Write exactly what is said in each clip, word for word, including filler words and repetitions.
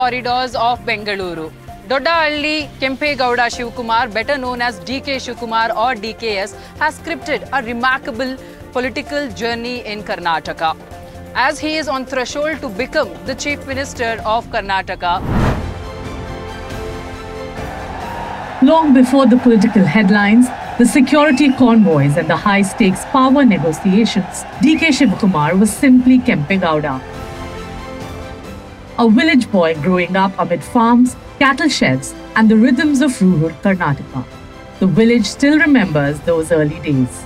Corridors of Bengaluru. Doddahalli Kempegowda Shivakumar, better known as D K Shivakumar or D K S, has scripted a remarkable political journey in Karnataka. As he is on threshold to become the Chief Minister of Karnataka. Long before the political headlines, the security convoys and the high-stakes power negotiations, D K Shivakumar was simply Kempegowda. A village boy growing up amid farms, cattle sheds and the rhythms of rural Karnataka. The village still remembers those early days.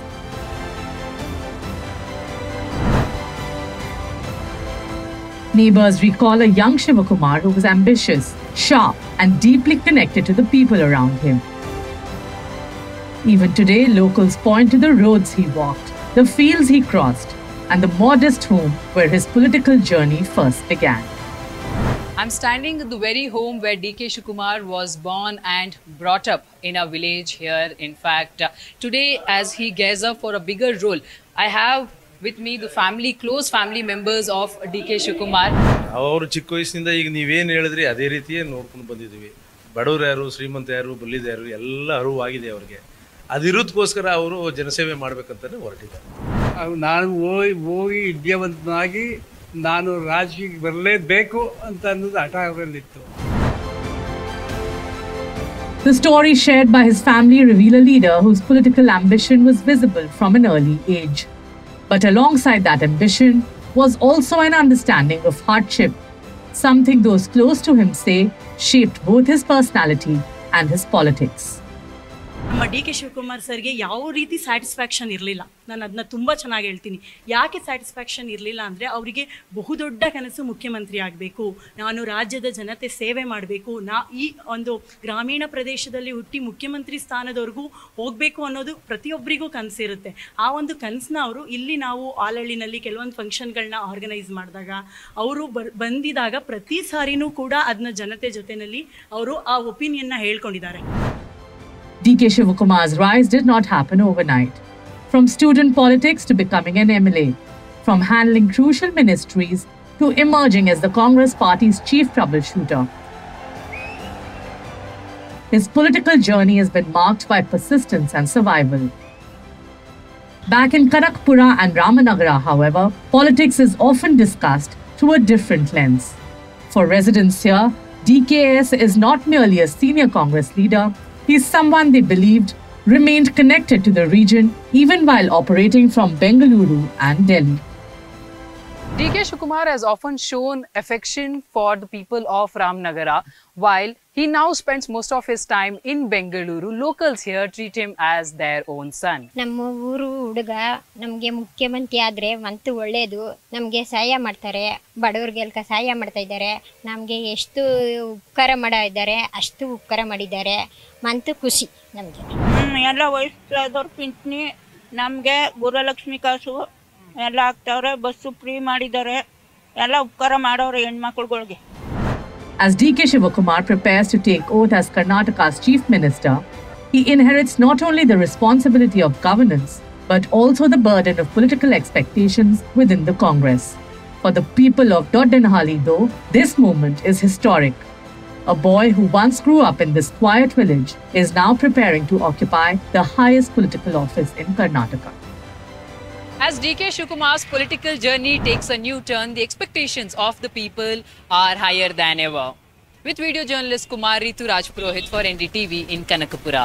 Neighbors recall a young Shivakumar who was ambitious, sharp and deeply connected to the people around him. Even today, locals point to the roads he walked, the fields he crossed, and the modest home where his political journey first began. I'm standing at the very home where D K Shivakumar was born and brought up in a village here. In fact, uh, today as he gears up for a bigger role, I have with me the family, close family members of D K Shivakumar. ಅವರು ಚಿಕ್ಕ ವಯಸ್ಸಿನಿಂದ ಈಗ ನೀವೇನು ಹೇಳಿದ್ರಿ ಅದೇ ರೀತಿಯೇ ನೋಡ್ಕೊಂಡು ಬಂದಿದ್ದೀವಿ. ಬಡವರು ಯಾರು, ಶ್ರೀಮಂತ ಯಾರು, ಬಲ್ಲಿದ ಯಾರು ಎಲ್ಲ ಅರಿವಾಗಿದೆ ಅವರಿಗೆ. ಅದಿರೋದಕ್ಕೋಸ್ಕರ ಅವರು ಜನಸೇವೆ ಮಾಡಬೇಕಂತಾನೆ ಹೊರಟಿದ್ದಾರೆ. ನಾನು ಹೋಗಿ ಹೋಗಿ ವಿದ್ಯಾವಂತನಾಗಿ ನಾನು ರಾಜಕೀಯಕ್ಕೆ ಬರಲೇಬೇಕು ಅಂತ ಅನ್ನೋದು ಹಠ ಅವರಲ್ಲಿತ್ತು. The story shared by his family reveal a leader whose political ambition was visible from an early age. But alongside that ambition was also an understanding of hardship, something those close to him say shaped both his personality and his politics. ನಮ್ಮ D K Shivakumar ಸರ್ಗೆ ಯಾವ ರೀತಿ satisfaction ಇರಲಿಲ್ಲ. ನಾನು ಅದನ್ನ ತುಂಬ ಚೆನ್ನಾಗಿ ಹೇಳ್ತೀನಿ. ಯಾಕೆ ಸ್ಯಾಟಿಸ್ಫ್ಯಾಕ್ಷನ್ ಇರಲಿಲ್ಲ ಅಂದರೆ ಅವರಿಗೆ ಬಹುದೊಡ್ಡ ಕನಸು ಮುಖ್ಯಮಂತ್ರಿ ಆಗಬೇಕು, ನಾನು ರಾಜ್ಯದ ಜನತೆ ಸೇವೆ ಮಾಡಬೇಕು, ನಾ ಈ ಒಂದು ಗ್ರಾಮೀಣ ಪ್ರದೇಶದಲ್ಲಿ ಹುಟ್ಟಿ ಮುಖ್ಯಮಂತ್ರಿ ಸ್ಥಾನದವರೆಗೂ ಹೋಗಬೇಕು ಅನ್ನೋದು ಪ್ರತಿಯೊಬ್ಬರಿಗೂ ಕನಸಿರುತ್ತೆ. ಆ ಒಂದು ಕನಸನ್ನ ಅವರು ಇಲ್ಲಿ ನಾವು ಆಲಹಳ್ಳಿನಲ್ಲಿ ಕೆಲವೊಂದು ಫಂಕ್ಷನ್ಗಳನ್ನ ಆರ್ಗನೈಸ್ ಮಾಡಿದಾಗ ಅವರು ಬರ್ ಬಂದಿದಾಗ ಪ್ರತಿ ಸಾರಿನೂ ಕೂಡ ಅದನ್ನ ಜನತೆ ಜೊತೆಯಲ್ಲಿ ಅವರು ಆ ಒಪಿನಿಯನ್ನ ಹೇಳ್ಕೊಂಡಿದ್ದಾರೆ. D K Shivakumar's rise did not happen overnight. From student politics to becoming an M L A, from handling crucial ministries to emerging as the Congress party's chief troubleshooter. His political journey has been marked by persistence and survival. Back in Kanakpura and Ramanagara, however, politics is often discussed through a different lens. For residents here, D K S is not merely a senior Congress leader. He is someone they believed remained connected to the region even while operating from Bengaluru and Delhi. D K Shivakumar has often shown affection for the people of Ramanagara, while he now spends most of his time in Bengaluru. Locals here treat him as their own son. ನಮ್ಮ ಊರು ಹುಡುಗ ನಮಗೆ ಮುಖ್ಯಮಂತ್ರಿ ಆದರೆ month ಒಳ್ಳೆಯದು, ನಮಗೆ ಸಹಾಯ ಮಾಡ್ತಾರೆ, ಬಡವರಿಗೆಲ್ಲ ಸಹಾಯ ಮಾಡ್ತಾ ಇದ್ದಾರೆ, ನಮಗೆ ಎಷ್ಟು ಉಪಕಾರ ಮಾಡಿದ್ದಾರೆ ಅಷ್ಟು ಉಪಕಾರ ಮಾಡಿದ್ದಾರೆ, ಮಂತು ಖುಷಿ ನಮಗೆ. ಎಲ್ಲ ವಯಸ್ಸಾದವ್ರ ಪಿಂಚಣಿ, ನಮಗೆ ಗುರುಲಕ್ಷ್ಮಿ ಕಾಸು ಎಲ್ಲ ಆಗ್ತಾವ್ರೆ, ಬಸ್ಸು ಫ್ರೀ ಮಾಡಿದ್ದಾರೆ, ಎಲ್ಲ ಉಪಕಾರ ಮಾಡೋರು ಹೆಣ್ಮಕ್ಳುಗಳಿಗೆ. As D K Shivakumar prepares to take oath as Karnataka's Chief Minister, he inherits not only the responsibility of governance, but also the burden of political expectations within the Congress. For the people of Doddahalli, though, this moment is historic. A boy who once grew up in this quiet village is now preparing to occupy the highest political office in Karnataka. As D K Shivakumar's political journey takes a new turn, the expectations of the people are higher than ever. With video journalist Kumar Ritu Rajpurohit for N D T V in Kanakapura.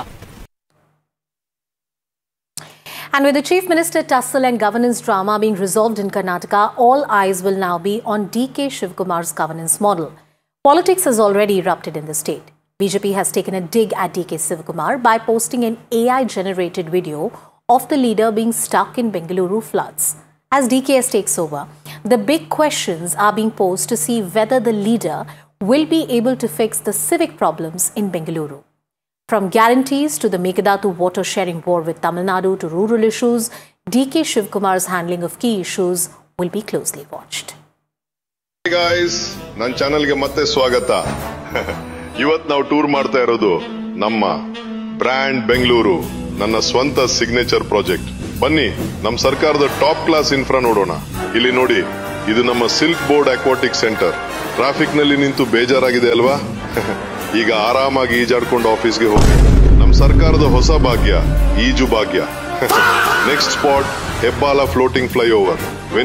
And with the Chief Minister tussle and governance drama being resolved in Karnataka, all eyes will now be on D K Shivakumar's governance model. Politics has already erupted in the state. B J P has taken a dig at D K Shivakumar by posting an A I-generated video of the leader being stuck in Bengaluru floods. As D K S takes over, the big questions are being posed to see whether the leader will be able to fix the civic problems in Bengaluru. From guarantees to the Meghdatu water sharing war with Tamil Nadu to rural issues, D K Shivakumar's handling of key issues will be closely watched. Hey guys, ನನ್ನ ಚಾನೆಲ್ಗೆ ಮತ್ತೆ ಸ್ವಾಗತ. ಇವತ್ತು ನಾವು tour ಮಾಡ್ತಾ ಇರೋದು ನಮ್ಮ brand Bengaluru, ನನ್ನ ಸ್ವಂತ ಸಿಗ್ನೇಚರ್ ಪ್ರಾಜೆಕ್ಟ್. ಬನ್ನಿ ನಮ್ಮ ಸರ್ಕಾರದ ಟಾಪ್ ಕ್ಲಾಸ್ ಇನ್ಫ್ರಾ ನೋಡೋಣ. ಇಲ್ಲಿ ನೋಡಿ, ಇದು ನಮ್ಮ silk board aquatic centre. Traffic ನಲ್ಲಿ ನಿಂತು ಬೇಜಾರಾಗಿದೆ ಅಲ್ವಾ? ಈಗ ಆರಾಮಾಗಿ ಈಜಾಡ್ಕೊಂಡು ಆಫೀಸ್ಗೆ ಹೋಗಿ. ನಮ್ಮ ಸರ್ಕಾರದ ಹೊಸ ಭಾಗ್ಯ ಈಜು ಭಾಗ್ಯ. Next spot ಹೆಬ್ಬಾಲ floating flyover.